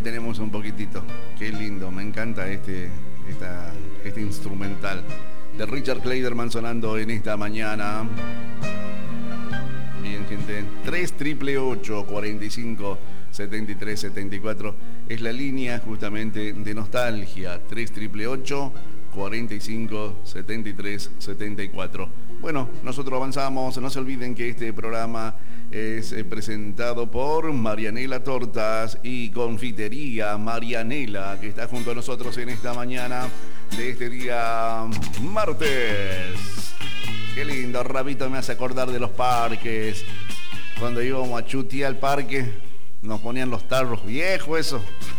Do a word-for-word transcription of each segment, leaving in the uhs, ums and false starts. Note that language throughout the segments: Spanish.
tenemos un poquitito. Qué lindo, me encanta este, esta, este instrumental de Richard Clayderman sonando en esta mañana. Bien, gente, tres triple ocho, cuarenta y cinco, setenta y tres, setenta y cuatro es la línea justamente de nostalgia. tres triple ocho, cuarenta y cinco, setenta y tres, setenta y cuatro. Bueno, nosotros avanzamos. No se olviden que este programa es presentado por Marianela Tortas y Confitería Marianela, que está junto a nosotros en esta mañana de este día martes. Qué lindo, Rabito me hace acordar de los parques. Cuando íbamos a chutear al parque, nos ponían los tarros viejos, eso.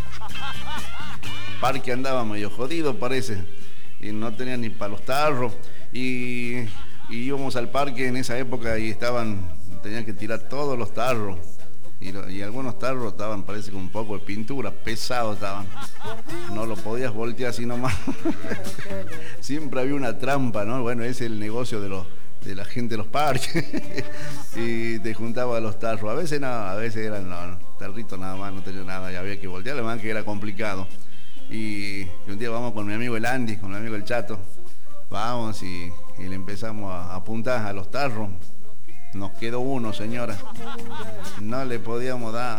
El parque andaba medio jodido, parece, y no tenía ni para los tarros. Y, y íbamos al parque en esa época y estaban, tenían que tirar todos los tarros. Y, lo, y algunos tarros estaban, parece, con un poco de pintura, pesados estaban. No lo podías voltear así nomás. Siempre había una trampa, ¿no? Bueno, ese es el negocio de los de la gente de los parques. Y te juntaba los tarros. A veces no, a veces eran no, no, tarritos nada más, no tenía nada, y había que voltear, además que era complicado. Y, y un día vamos con mi amigo el Andy, con mi amigo el Chato. Vamos y, y le empezamos a apuntar a los tarros. Nos quedó uno, señora. No le podíamos dar.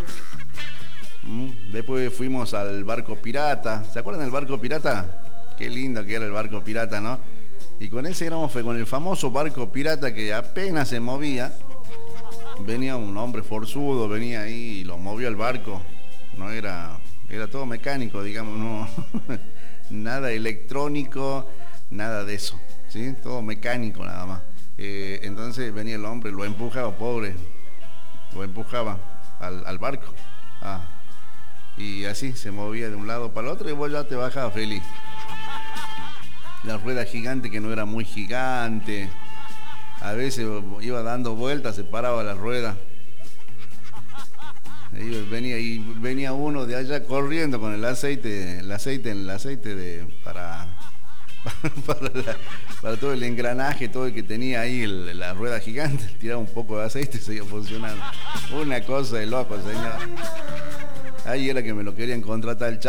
Después fuimos al barco pirata. ¿Se acuerdan del barco pirata? Qué lindo que era el barco pirata, ¿no? Y con ese éramos, fue con el famoso barco pirata que apenas se movía. Venía un hombre forzudo, venía ahí y lo movió el barco. No era, era todo mecánico, digamos, no. Nada electrónico, nada de eso, ¿sí? Todo mecánico nada más. Eh, entonces venía el hombre, lo empujaba, pobre, lo empujaba al, al barco. Ah, y así se movía de un lado para el otro y vos ya te bajabas feliz. La rueda gigante, que no era muy gigante, a veces iba dando vueltas, se paraba la rueda. Y venía, y venía uno de allá corriendo con el aceite, el aceite, el aceite de para para, la, para todo el engranaje, todo el que tenía ahí el, la rueda gigante, tiraba un poco de aceite y seguía funcionando. Una cosa de loco, señor. Ahí era que me lo querían contratar el Chato.